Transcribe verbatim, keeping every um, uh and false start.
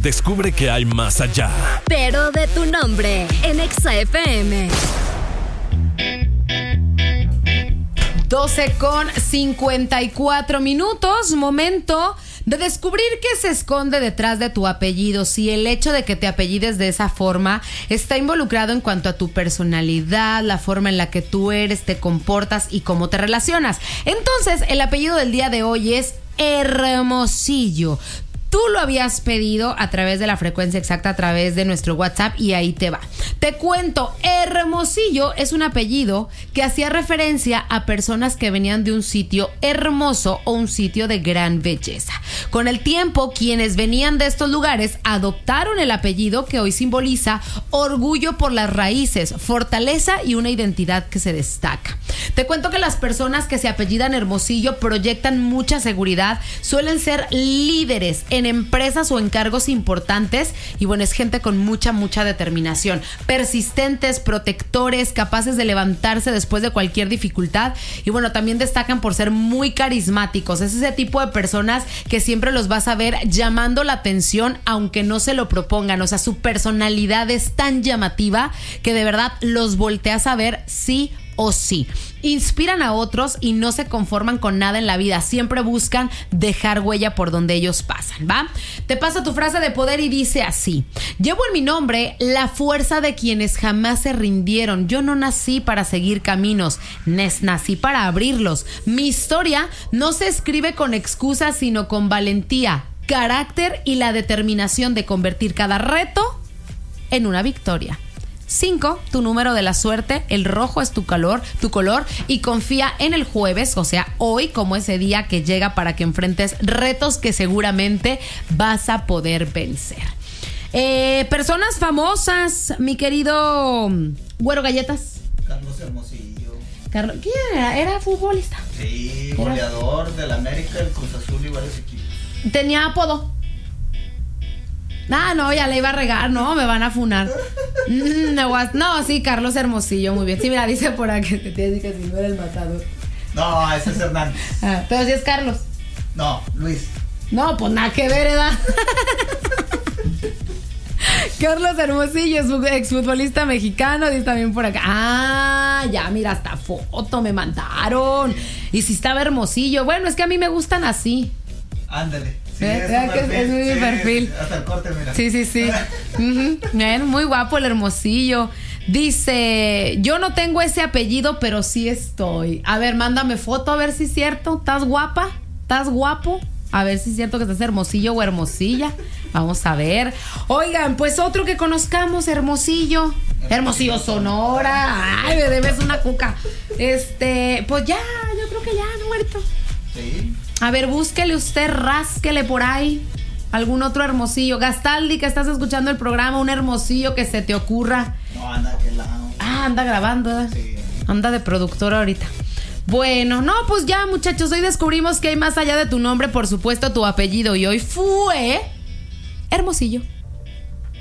Descubre que hay más allá. Pero de tu nombre, en Exa F M. doce con cincuenta y cuatro minutos, momento de descubrir qué se esconde detrás de tu apellido, si el hecho de que te apellides de esa forma está involucrado en cuanto a tu personalidad, la forma en la que tú eres, te comportas y cómo te relacionas. Entonces, el apellido del día de hoy es Hermosillo. Tú lo habías pedido a través de la frecuencia exacta, a través de nuestro WhatsApp, y ahí te va. Te cuento, Hermosillo es un apellido que hacía referencia a personas que venían de un sitio hermoso o un sitio de gran belleza. Con el tiempo, quienes venían de estos lugares adoptaron el apellido que hoy simboliza orgullo por las raíces, fortaleza y una identidad que se destaca. Te cuento que las personas que se apellidan Hermosillo proyectan mucha seguridad, suelen ser líderes en empresas o en cargos importantes y bueno, es gente con mucha, mucha determinación, persistentes, protectores, capaces de levantarse después de cualquier dificultad y bueno, también destacan por ser muy carismáticos. Es ese tipo de personas que siempre los vas a ver llamando la atención aunque no se lo propongan, o sea, su personalidad es tan llamativa que de verdad los volteas a ver sí o sí. Inspiran a otros y no se conforman con nada en la vida. Siempre buscan dejar huella por donde ellos pasan, ¿va? Te paso tu frase de poder y dice así: llevo en mi nombre la fuerza de quienes jamás se rindieron. Yo no nací para seguir caminos, nací para abrirlos. Mi historia no se escribe con excusas, sino con valentía, carácter y la determinación de convertir cada reto en una victoria. cinco, tu número de la suerte, el rojo es tu color, tu color y confía en el jueves, o sea, hoy como ese día que llega para que enfrentes retos que seguramente vas a poder vencer. Eh, personas famosas, mi querido Güero Galletas. Carlos Hermosillo. Carlos, ¿quién era? ¿Era futbolista? Sí, ¿Era? goleador del América, el Cruz Azul y varios equipos. Tenía apodo. Ah, no, ya le iba a regar, no, me van a funar. Mm, no, no, sí, Carlos Hermosillo, muy bien. Sí, mira, dice por aquí que te dije que si no era el matador. No, ese es Hernández. Ah, pero si es Carlos. No, Luis. No, pues nada que ver, ¿verdad? Carlos Hermosillo es un exfutbolista mexicano, dice también por acá. Ah, ya, mira, hasta foto me mandaron. Y si estaba Hermosillo. Bueno, es que a mí me gustan así. Ándale. Sí, ¿Eh? es, ¿Verdad que es, es mi sí, perfil? Es, hasta el corte, mira. Sí, sí, sí. Uh-huh. Bien, muy guapo el Hermosillo. Dice, yo no tengo ese apellido, pero sí estoy. A ver, mándame foto a ver si es cierto. ¿Estás guapa? ¿Estás guapo? A ver si es cierto que estás Hermosillo o Hermosilla. Vamos a ver. Oigan, pues otro que conozcamos, Hermosillo. Hermosillo, Sonora. Ay, me debes una cuca. Este, pues ya, yo creo que ya, muerto. Sí. A ver, búsquele usted, rásquele por ahí algún otro Hermosillo. Gastaldi, que estás escuchando el programa, un Hermosillo que se te ocurra. No, anda a aquel lado. Ah, anda grabando, ¿eh? Sí. Anda de productor ahorita. Bueno, no, pues ya, muchachos, hoy descubrimos que hay más allá de tu nombre, por supuesto, tu apellido. Y hoy fue Hermosillo.